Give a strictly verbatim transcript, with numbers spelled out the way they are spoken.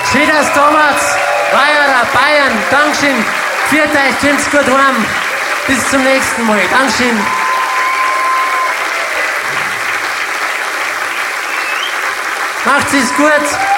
Schön, dass du da warst. Bayern, Bayern, Dankeschön. Viert euch, kommt's gut heim. Bis zum nächsten Mal. Dankeschön. Macht's es gut.